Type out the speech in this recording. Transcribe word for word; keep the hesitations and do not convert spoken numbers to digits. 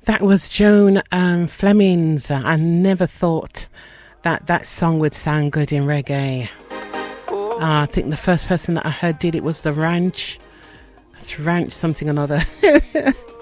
That was Joan um, Fleming's. I never thought that that song would sound good in reggae. Uh, I think the first person that I heard did it was The Ranch. It's Ranch something or another.